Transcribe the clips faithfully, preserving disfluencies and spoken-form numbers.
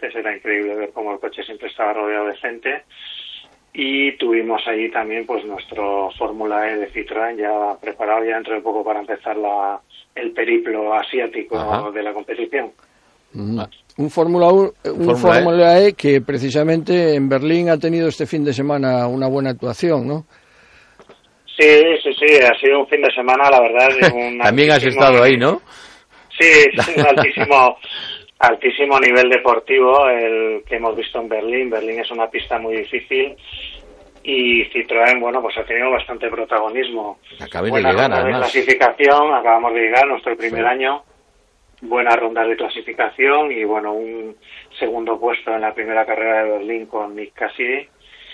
asistentes, era increíble ver cómo el coche siempre estaba rodeado de gente. Y tuvimos allí también pues nuestro Fórmula E de Citroën ya preparado ya dentro de poco para empezar la, el periplo asiático Ajá. de la competición. Mm. Un Fórmula un Fórmula E que precisamente en Berlín ha tenido este fin de semana una buena actuación, ¿no? Sí, sí, sí, ha sido un fin de semana, la verdad. Un También has estado ahí, ¿no? Sí, es un altísimo, altísimo nivel deportivo el que hemos visto en Berlín. Berlín es una pista muy difícil y Citroën, bueno, pues ha tenido bastante protagonismo. Acabé de llegar, además. De clasificación, acabamos de llegar, nuestro primer sí. año. Buenas rondas de clasificación y, bueno, un segundo puesto en la primera carrera de Berlín con Nick Cassidy.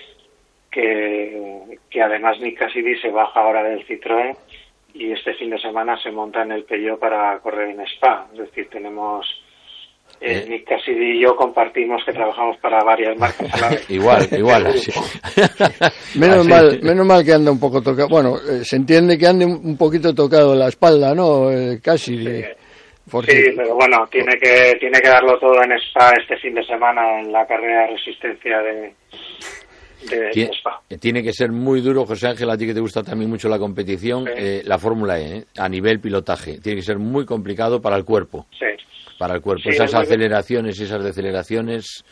Que, que además Nick Cassidy se baja ahora del Citroën y este fin de semana se monta en el Peugeot para correr en Spa. Es decir, tenemos eh, Nick Cassidy y yo compartimos que trabajamos para varias marcas a la vez. igual, igual. Sí. menos Así. mal, menos mal que anda un poco tocado. Bueno, eh, se entiende que ande un poquito tocado la espalda, ¿no? Eh, Cassidy. Sí. Porque... Sí, pero bueno, tiene que tiene que darlo todo en Spa este fin de semana en la carrera de resistencia de De, tiene, de Spa. tiene que ser muy duro, José Ángel, a ti que te gusta también mucho la competición, sí. eh, la Fórmula E, ¿eh? A nivel pilotaje, tiene que ser muy complicado para el cuerpo, sí. para el cuerpo, sí, esas aceleraciones y esas deceleraciones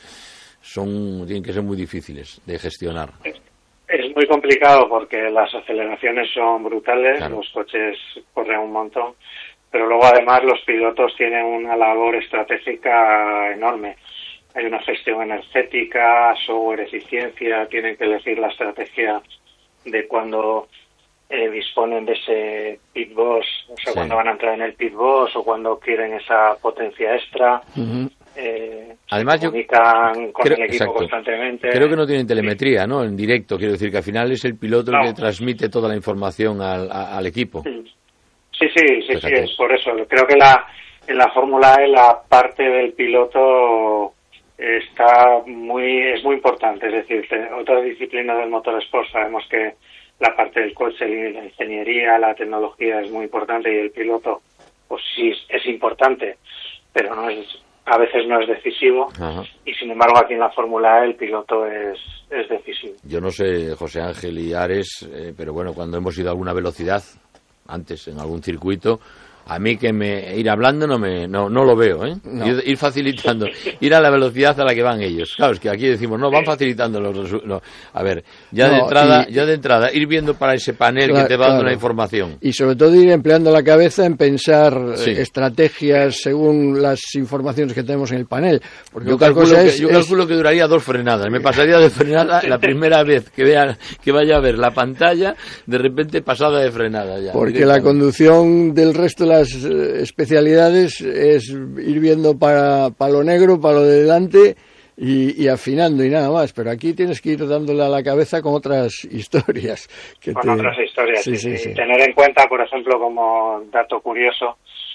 son tienen que ser muy difíciles de gestionar. Es, es muy complicado porque las aceleraciones son brutales, claro. Los coches corren un montón, pero luego además los pilotos tienen una labor estratégica enorme. Hay una gestión energética, software, eficiencia, tienen que elegir la estrategia de cuando eh, disponen de ese pit boss, o sea, sí. cuando van a entrar en el pit boss o cuando quieren esa potencia extra. Uh-huh. eh, Además, se comunican yo con creo, el equipo exacto. constantemente. Creo que no tienen telemetría, ¿no? En directo, quiero decir que al final es el piloto no. el que transmite toda la información al, a, al equipo. Sí, sí, sí, sí, sí, es por eso. Creo que la en la Fórmula E la parte del piloto está muy es muy importante, es decir, otras disciplinas del motorsport sabemos que la parte del coche, la ingeniería, la tecnología es muy importante y el piloto pues sí es importante, pero no es a veces no es decisivo. Ajá. Y sin embargo aquí en la Fórmula E el piloto es es decisivo. Yo no sé, José Ángel y Ares, eh, pero bueno, cuando hemos ido a alguna velocidad antes en algún circuito, a mí que me ir hablando no me no no lo veo, ¿eh? No. Ir, ir facilitando, ir a la velocidad a la que van ellos. Claro, es que aquí decimos, no, van facilitando los resultados. A ver, ya no, de entrada, y, ya de entrada, ir viendo para ese panel claro, que te va dando claro. la información. Y sobre todo ir empleando la cabeza en pensar sí. estrategias según las informaciones que tenemos en el panel. Porque yo calculo, que, es, yo calculo es... que duraría dos frenadas. Me pasaría de frenada la primera vez que vea que vaya a ver la pantalla, de repente pasada de frenada ya. Porque la conducción del resto de la las especialidades es ir viendo para, para lo negro, para lo de delante y, y afinando y nada más, pero aquí tienes que ir dándole a la cabeza con otras historias. Que con te... otras historias, sí, sí, sí, sí. sí. Tener en cuenta, por ejemplo, como dato curioso,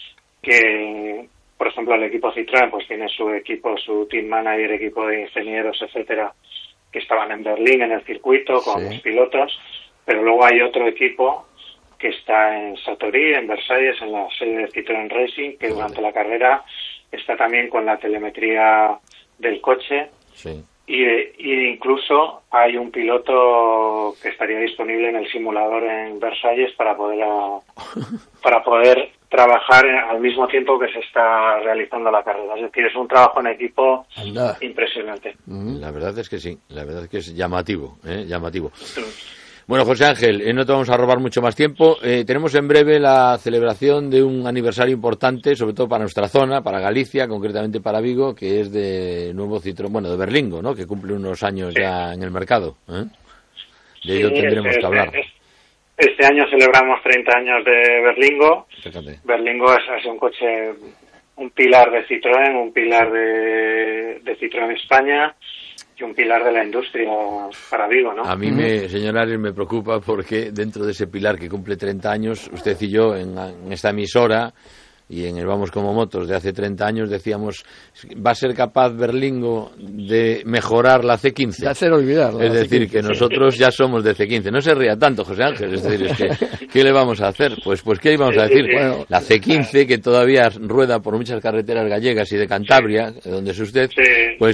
que, por ejemplo, el equipo Citroën pues tiene su equipo, su team manager, equipo de ingenieros, etcétera, que estaban en Berlín en el circuito con sí. los pilotos, pero luego hay otro equipo que está en Satori, en Versalles, en la sede de Citroën Racing, que durante la carrera está también con la telemetría del coche. Sí. Y, y incluso hay un piloto que estaría disponible en el simulador en Versalles para poder a, para poder trabajar al mismo tiempo que se está realizando la carrera. Es decir, es un trabajo en equipo Anda. impresionante. La verdad es que sí, la verdad es que es llamativo, ¿eh? llamativo. Sí. Bueno, José Ángel, eh, no te vamos a robar mucho más tiempo. Eh, tenemos en breve la celebración de un aniversario importante, sobre todo para nuestra zona, para Galicia, concretamente para Vigo, que es de nuevo Citroën, bueno, de Berlingo, ¿no? Que cumple unos años sí. ya en el mercado. ¿eh? De ello sí, tendremos este, que hablar. Este año celebramos treinta años de Berlingo. Fíjate. Berlingo es, es un coche, un pilar de Citroën, un pilar de, de Citroën España. Y un pilar de la industria para Vigo, ¿no? A mí, me, señor Ares, me preocupa porque dentro de ese pilar que cumple treinta años, usted y yo, en, en esta emisora y en el Vamos como Motos de hace treinta años, decíamos, ¿va a ser capaz Berlingo de mejorar la C quince? De hacer olvidar. Es decir, que nosotros ya somos de C quince. No se ría tanto, José Ángel. Es decir, es que, ¿qué le vamos a hacer? Pues, pues ¿qué íbamos a decir? Bueno, la C quince, que todavía rueda por muchas carreteras gallegas y de Cantabria, donde es usted, pues